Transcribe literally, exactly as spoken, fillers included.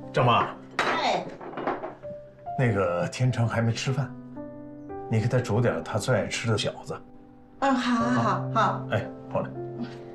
郑妈， 哎， 那个天成还没吃饭，你给他煮点他最爱吃的饺子。 嗯，好，好，好，好。 哎，过来。